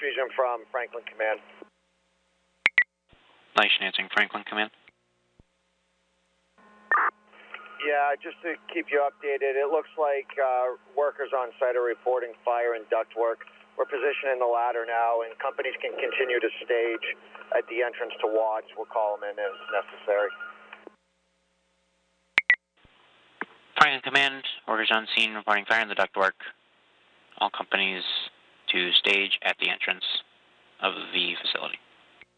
Fusion from Franklin Command. Nation answering Franklin Command. Yeah, just to keep you updated, it looks like workers on site are reporting fire and ductwork. We're positioning the ladder now, and companies can continue to stage at the entrance to watch. We'll call them in as necessary. Franklin Command, workers on scene reporting fire in the ductwork. All companies to stage at the entrance of the facility.